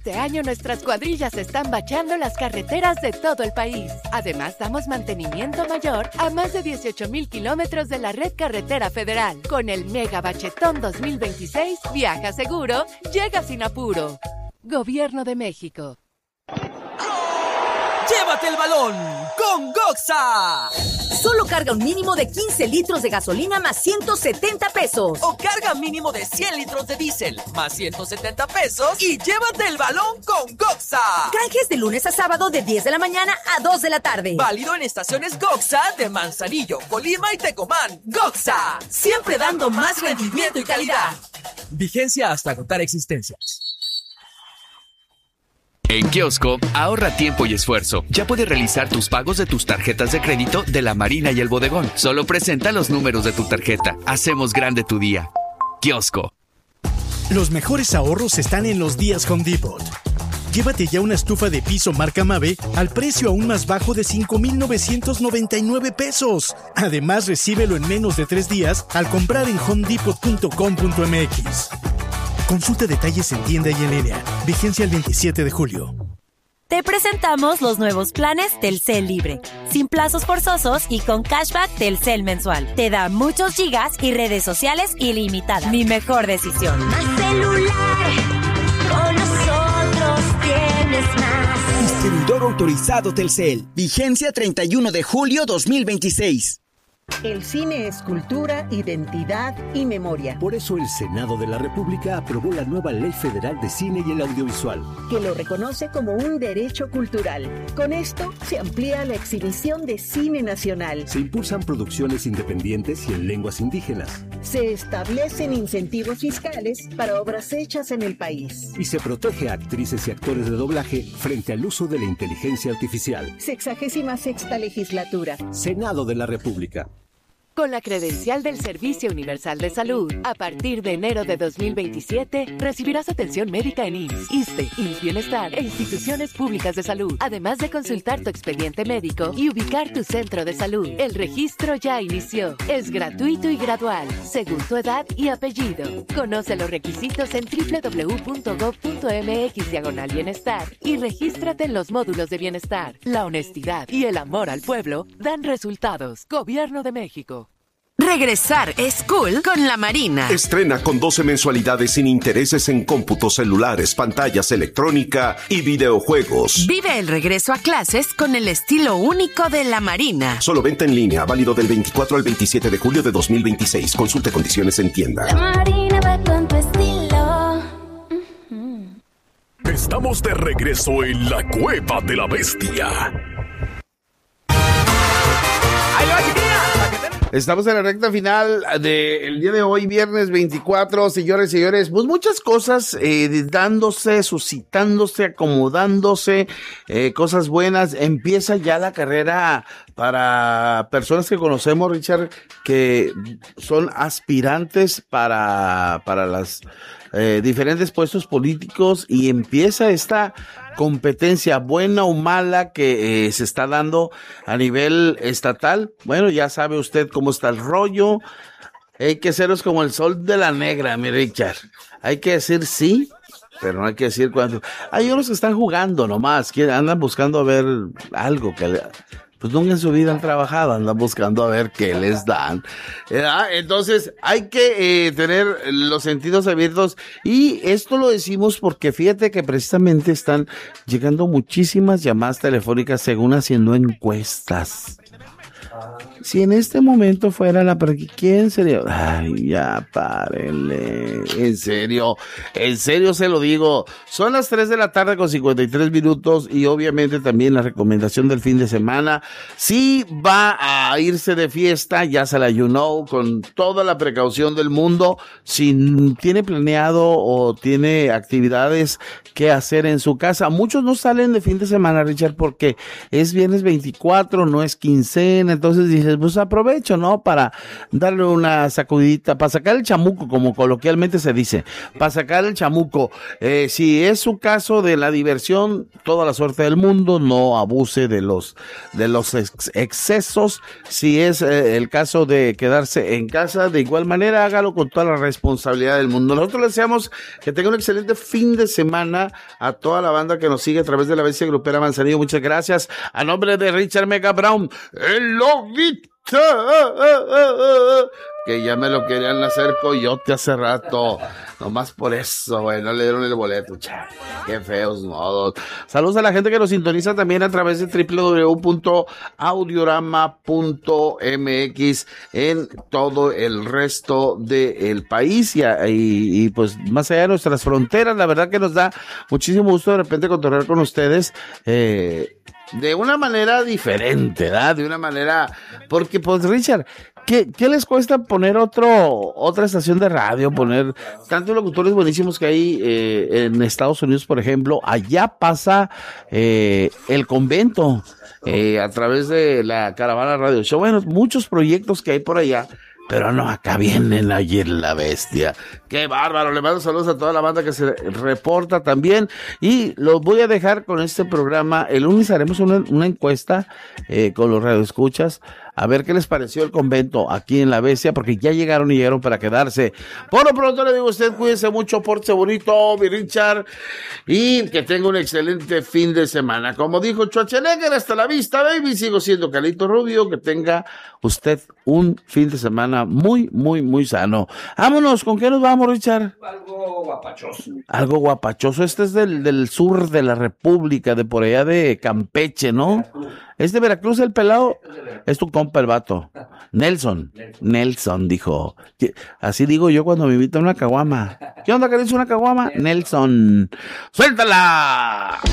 Este año nuestras cuadrillas están bachando las carreteras de todo el país. Además, damos mantenimiento mayor a más de 18,000 kilómetros de la red carretera federal. Con el Mega Bachetón 2026, viaja seguro, llega sin apuro. Gobierno de México. ¡Llévate el balón con Goxa! Solo carga un mínimo de 15 litros de gasolina más 170 pesos. O carga mínimo de 100 litros de diésel más 170 pesos y llévate el balón con Goxa. Canjes de lunes a sábado de 10 de la mañana a 2 de la tarde. Válido en estaciones Goxa de Manzanillo, Colima y Tecomán. Goxa, siempre dando más rendimiento y calidad. Vigencia hasta agotar existencias. En Kiosco, ahorra tiempo y esfuerzo. Ya puedes realizar tus pagos de tus tarjetas de crédito de La Marina y El Bodegón. Solo presenta los números de tu tarjeta. Hacemos grande tu día. Kiosco. Los mejores ahorros están en los días Home Depot. Llévate ya una estufa de piso marca Mave al precio aún más bajo de 5,999 pesos. Además, recíbelo en menos de 3 días al comprar en homedepot.com.mx. Consulta detalles en tienda y en línea. Vigencia el 27 de julio. Te presentamos los nuevos planes Telcel Libre. Sin plazos forzosos y con cashback Telcel mensual. Te da muchos gigas y redes sociales ilimitadas. Mi mejor decisión. Más celular, con nosotros tienes más. Distribuidor autorizado Telcel. Vigencia 31 de julio 2026. El cine es cultura, identidad y memoria. Por eso el Senado de la República aprobó la nueva Ley Federal de Cine y el Audiovisual, que lo reconoce como un derecho cultural. Con esto se amplía la exhibición de cine nacional. Se impulsan producciones independientes y en lenguas indígenas. Se establecen incentivos fiscales para obras hechas en el país. Y se protege a actrices y actores de doblaje frente al uso de la inteligencia artificial. 66ª legislatura. Senado de la República. Con la credencial del Servicio Universal de Salud, a partir de enero de 2027, recibirás atención médica en IMSS, ISSSTE, IMSS Bienestar e instituciones públicas de salud, además de consultar tu expediente médico y ubicar tu centro de salud. El registro ya inició. Es gratuito y gradual, según tu edad y apellido. Conoce los requisitos en www.gov.mx/bienestar y regístrate en los módulos de bienestar. La honestidad y el amor al pueblo dan resultados. Gobierno de México. Regresar es cool con La Marina. Estrena con 12 mensualidades sin intereses en cómputos celulares, pantallas, electrónica y videojuegos. Vive el regreso a clases con el estilo único de La Marina. Solo venta en línea, válido del 24 al 27 de julio de 2026. Consulte condiciones en tienda. La Marina va con tu estilo. Estamos de regreso en la Cueva de la Bestia. Estamos en la recta final del día de hoy, viernes 24, señores y señores. Pues muchas cosas dándose, suscitándose, acomodándose, cosas buenas. Empieza ya la carrera para personas que conocemos, Richard, que son aspirantes para las diferentes puestos políticos, y empieza esta competencia buena o mala que se está dando a nivel estatal. Bueno, ya sabe usted cómo está el rollo. Hay que serlos como el sol de la negra, mi Richard. Hay que decir sí, pero no hay que decir cuándo. Hay unos que están jugando nomás, que andan buscando a ver algo que pues nunca en su vida han trabajado, andan buscando a ver qué les dan. Entonces hay que tener los sentidos abiertos, y esto lo decimos porque fíjate que precisamente están llegando muchísimas llamadas telefónicas según haciendo encuestas. Si en este momento fuera ¿quién sería? Ay, ya párenle. En serio se lo digo. Son las 3 de la tarde con 53 minutos y obviamente también la recomendación del fin de semana. Si va a irse de fiesta, ya se la con toda la precaución del mundo. Si tiene planeado o tiene actividades que hacer en su casa. Muchos no salen de fin de semana, Richard, porque es viernes 24, no es quincena. Entonces dices, dices, pues aprovecho, ¿no? Para darle una sacudidita, para sacar el chamuco, como coloquialmente se dice, para sacar el chamuco. Si es su caso de la diversión, toda la suerte del mundo, no abuse de los excesos. Si es el caso de quedarse en casa, de igual manera, hágalo con toda la responsabilidad del mundo. Nosotros le deseamos que tenga un excelente fin de semana a toda la banda que nos sigue a través de la Bestia Grupera Manzanillo. Muchas gracias. A nombre de Richard Mega Brown, el Loguito, que ya me lo querían hacer coyote hace rato, nomás por eso, güey, no le dieron el boleto, qué feos modos. Saludos a la gente que nos sintoniza también a través de www.audiorama.mx en todo el resto del país y pues más allá de nuestras fronteras. La verdad que nos da muchísimo gusto de repente cotorrear con ustedes, de una manera diferente, ¿verdad? De una manera, porque pues Richard, ¿qué les cuesta poner otra estación de radio, poner tantos locutores buenísimos que hay en Estados Unidos, por ejemplo? Allá pasa el convento a través de la Caravana Radio Show. Bueno, muchos proyectos que hay por allá. Pero no, acá vienen ayer la Bestia. ¡Qué bárbaro! Le mando saludos a toda la banda que se reporta también. Y los voy a dejar con este programa. El lunes haremos una encuesta con los radioescuchas. A ver qué les pareció el convento aquí en La Bestia, porque ya llegaron para quedarse. Por lo pronto le digo a usted, cuídense mucho, pórtese bonito, mi Richard, y que tenga un excelente fin de semana. Como dijo Schwarzenegger, hasta la vista, baby. Sigo siendo Carlito Rubio. Que tenga usted un fin de semana muy, muy, muy sano. Vámonos, ¿con qué nos vamos, Richard? Algo guapachoso. Algo guapachoso. Este es del sur de la República, de por allá de Campeche, ¿no? ¿Es de Veracruz el pelado? Es tu compa el vato. Nelson, dijo. Así digo yo cuando me invitan a una caguama. ¿Qué onda, Carlos? ¿Una caguama? Nelson. ¡Suéltala!